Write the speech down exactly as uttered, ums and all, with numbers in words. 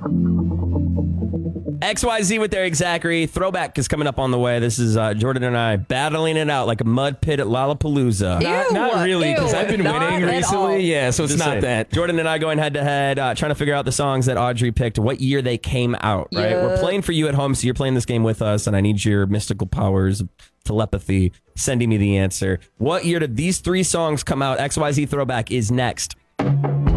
X Y Z with their Zachary. Throwback is coming up on the way. This is uh, Jordan and I battling it out like a mud pit at Lollapalooza. Not, not really, because I've been winning recently. Yeah, so it's Just not saying. that. Jordan and I going head to head, uh, trying to figure out the songs that Audrey picked, what year they came out, right? Yeah. We're playing for you at home, so you're playing this game with us, and I need your mystical powers of telepathy sending me the answer. What year did these three songs come out? X Y Z Throwback is next.